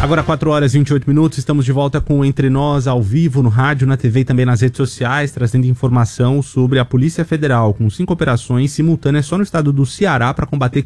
Agora 4 horas e 28 minutos, estamos de volta com Entre Nós ao vivo, no rádio, na TV e também nas redes sociais, trazendo informação sobre a Polícia Federal, com 5 operações simultâneas só no estado do Ceará para combater